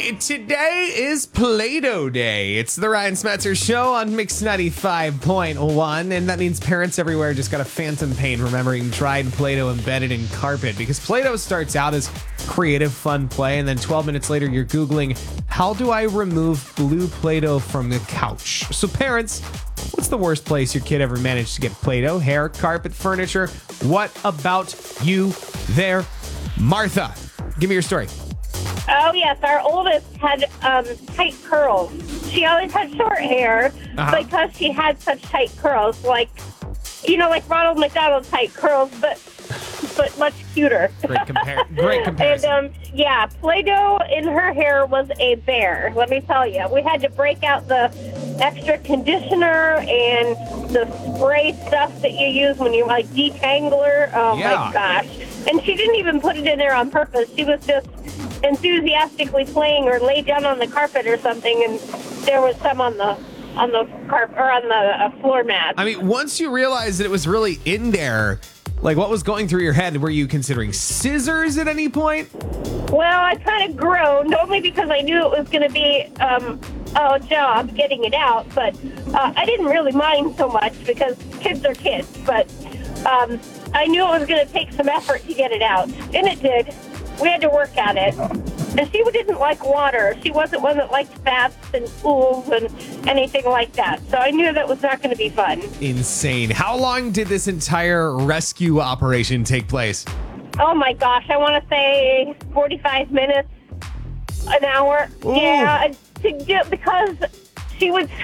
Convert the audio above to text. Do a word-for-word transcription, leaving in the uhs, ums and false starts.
It, today is Play-Doh Day. It's the Ryan Smetzer Show on Mix ninety-five point one, and that means parents everywhere just got a phantom pain remembering dried Play-Doh embedded in carpet, because Play-Doh starts out as creative, fun play, and then twelve minutes later you're Googling, how do I remove blue Play-Doh from the couch? So parents, what's the worst place your kid ever managed to get Play-Doh? Hair, carpet, furniture? What about you there, Martha? Give me your story. Oh, yes. Our oldest had um, tight curls. She always had short hair Uh-huh. because she had such tight curls. Like, you know, like Ronald McDonald tight curls, but but much cuter. Great, compar- great comparison. And, um, yeah, Play-Doh in her hair was a bear, let me tell you. We had to break out the extra conditioner and the spray stuff that you use when you, like, detangler. Oh, Yeah. my gosh. And she didn't even put it in there on purpose. She was just enthusiastically playing or laid down on the carpet or something, and there was some on the on the carpet or on the uh, floor mat. I mean, once you realized that it was really in there, like, what was going through your head? Were you considering scissors at any point? Well, I kind of groaned, only because I knew it was going to be um, a job getting it out, but uh, I didn't really mind so much because kids are kids, but um, I knew it was going to take some effort to get it out, and it did. We had to work at it. And she didn't like water. She wasn't one that liked baths and pools and anything like that. So I knew that was not going to be fun. Insane. How long did this entire rescue operation take place? Oh, my gosh. I want to say forty-five minutes, an hour. Ooh. Yeah, to do, because she would